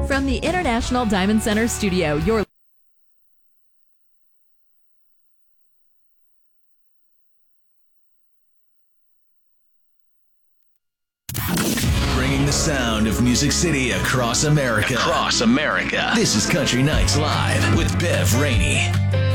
From the International Diamond Center studio, you're bringing the sound of Music City across America. This is Country Nights Live with Bev Rainey.